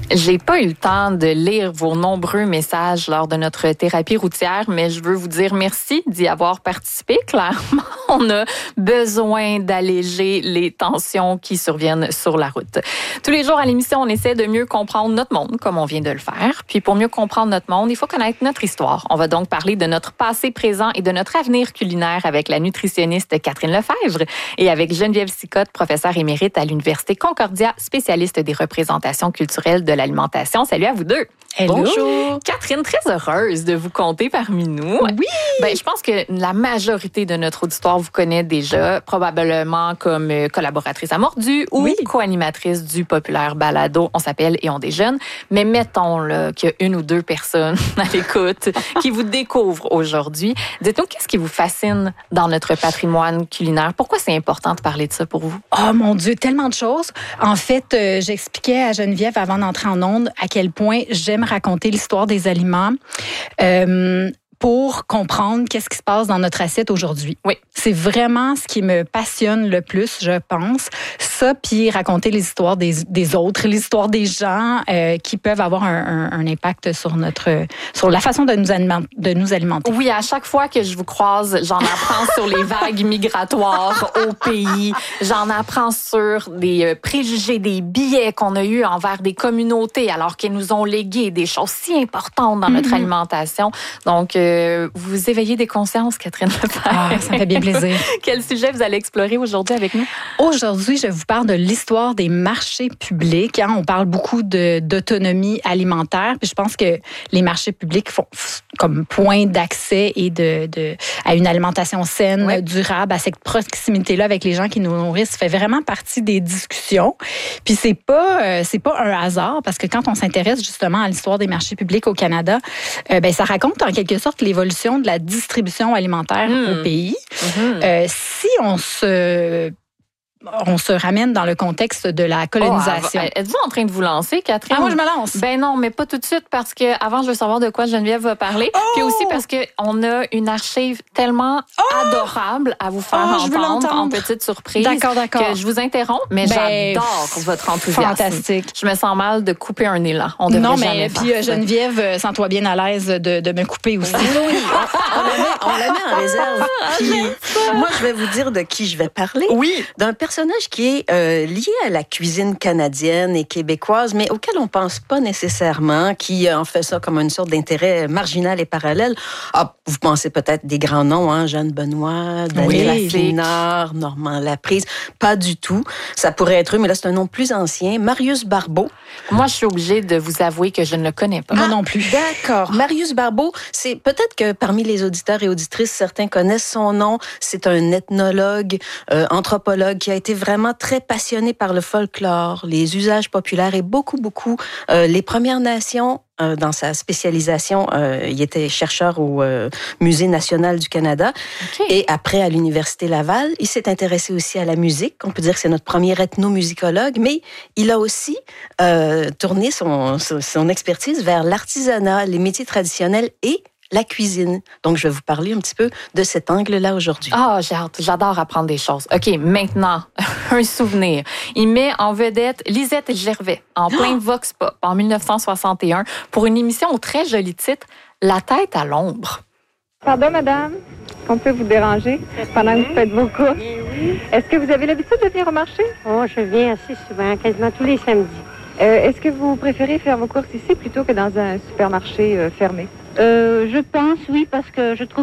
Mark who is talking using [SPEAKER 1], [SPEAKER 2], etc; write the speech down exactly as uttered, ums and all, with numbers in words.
[SPEAKER 1] J'ai pas eu le temps de lire vos nombreux messages lors de notre thérapie routière, mais je veux vous dire merci d'y avoir participé. Clairement, on a besoin d'alléger les tensions qui surviennent sur la route. Tous les jours à l'émission, on essaie de mieux comprendre notre monde, comme on vient de le faire. Puis pour mieux comprendre notre monde, il faut connaître notre histoire. On va donc parler de notre passé, présent et de notre avenir culinaire avec la nutritionniste Catherine Lefebvre et avec Geneviève Sicotte, professeure émérite à l'Université Concordia, spécialiste des représentations culturelles de l'alimentation. Salut à vous deux.
[SPEAKER 2] Hello.
[SPEAKER 1] Bonjour. Catherine, très heureuse de vous compter parmi nous.
[SPEAKER 2] Oui.
[SPEAKER 1] Ben, je pense que la majorité de notre auditoire vous connaît déjà, probablement comme collaboratrice à Mordu ou oui. co-animatrice du populaire balado On s'appelle et on déjeune. Mais mettons là, qu'il y a une ou deux personnes à l'écoute qui vous découvrent aujourd'hui. Dites-nous, qu'est-ce qui vous fascine dans notre patrimoine culinaire? Pourquoi c'est important de parler de ça pour vous?
[SPEAKER 2] Oh mon Dieu, tellement de choses. En fait, euh, j'expliquais à Geneviève avant d'entrer en onde à quel point j'aime raconter l'histoire des aliments. Euh, pour comprendre qu'est-ce qui se passe dans notre assiette aujourd'hui.
[SPEAKER 1] Oui.
[SPEAKER 2] C'est vraiment ce qui me passionne le plus, je pense. Ça, puis raconter les histoires des, des autres, l'histoire des gens euh, qui peuvent avoir un, un, un impact sur notre, sur la façon de nous, aliment, de nous alimenter.
[SPEAKER 1] Oui, à chaque fois que je vous croise, j'en apprends sur les vagues migratoires au pays. J'en apprends sur des préjugés, des biais qu'on a eus envers des communautés alors qu'elles nous ont légué des choses si importantes dans notre mm-hmm. alimentation. Donc, euh, vous éveillez des consciences, Catherine Lefebvre.
[SPEAKER 2] Ah, ça me fait bien plaisir.
[SPEAKER 1] Quel sujet vous allez explorer aujourd'hui avec nous?
[SPEAKER 2] Aujourd'hui, je vous parle de l'histoire des marchés publics. Hein. On parle beaucoup de, d'autonomie alimentaire. Puis je pense que les marchés publics font comme point d'accès et de, de à une alimentation saine, ouais. durable, à cette proximité-là avec les gens qui nous nourrissent, fait vraiment partie des discussions. Puis c'est pas euh, c'est pas un hasard parce que quand on s'intéresse justement à l'histoire des marchés publics au Canada, euh, ben ça raconte en quelque sorte l'évolution de la distribution alimentaire mmh. au pays. Mmh. Euh, si on se on se ramène dans le contexte de la colonisation.
[SPEAKER 1] Oh, êtes-vous en train de vous lancer, Catherine?
[SPEAKER 2] Ah, moi, je me lance.
[SPEAKER 1] Ben non, mais pas tout de suite, parce que avant, je veux savoir de quoi Geneviève va parler. Oh! Puis aussi parce qu'on a une archive tellement oh! adorable à vous faire oh, entendre en petite surprise.
[SPEAKER 2] D'accord, d'accord.
[SPEAKER 1] Que je vous interromps, mais ben, j'adore votre enthousiasme.
[SPEAKER 2] Fantastique.
[SPEAKER 1] Je me sens mal de couper un élan. On devrait
[SPEAKER 2] non,
[SPEAKER 1] jamais
[SPEAKER 2] mais puis euh, Geneviève, sens-toi bien à l'aise de, de me couper aussi.
[SPEAKER 3] Oui, oui. on, la met, on la met en réserve. Puis, moi, je vais vous dire de qui je vais parler.
[SPEAKER 1] Oui.
[SPEAKER 3] D'un personnage qui est Euh, lié à la cuisine canadienne et québécoise, mais auquel on pense pas nécessairement, qui en fait ça comme une sorte d'intérêt marginal et parallèle. Ah, vous pensez peut-être des grands noms, hein, Jeanne Benoît, Daniel
[SPEAKER 1] oui,
[SPEAKER 3] Affinard, Normand Laprise. Pas du tout. Ça pourrait être eux, mais là, c'est un nom plus ancien. Marius Barbeau.
[SPEAKER 1] Moi, je suis obligée de vous avouer que je ne le connais pas.
[SPEAKER 2] Moi
[SPEAKER 3] ah,
[SPEAKER 2] non plus.
[SPEAKER 3] D'accord. Marius Barbeau, c'est peut-être que parmi les auditeurs et auditrices, certains connaissent son nom. C'est un ethnologue, euh, anthropologue qui a été vraiment très passionné par le folklore, les usages populaires et beaucoup, beaucoup euh, les Premières Nations. Euh, dans sa spécialisation, euh, il était chercheur au euh, Musée national du Canada. Okay. Et après, à l'Université Laval, il s'est intéressé aussi à la musique. On peut dire que c'est notre premier ethnomusicologue, mais il a aussi euh, tourné son, son expertise vers l'artisanat, les métiers traditionnels et la cuisine. Donc, je vais vous parler un petit peu de cet angle-là aujourd'hui.
[SPEAKER 1] Ah, oh, j'ai hâte. J'adore apprendre des choses. OK, maintenant, un souvenir. Il met en vedette Lisette Gervais en plein oh! Vox Pop en dix-neuf cent soixante et un pour une émission au très joli titre La tête à l'ombre.
[SPEAKER 4] Pardon, madame, on peut vous déranger pendant que vous faites vos courses. Oui. Est-ce que vous avez l'habitude de venir au marché?
[SPEAKER 5] Oh, je viens assez souvent, quasiment tous les samedis.
[SPEAKER 4] Euh, est-ce que vous préférez faire vos courses ici plutôt que dans un supermarché euh, fermé?
[SPEAKER 5] Euh, je pense, oui, parce que je trouve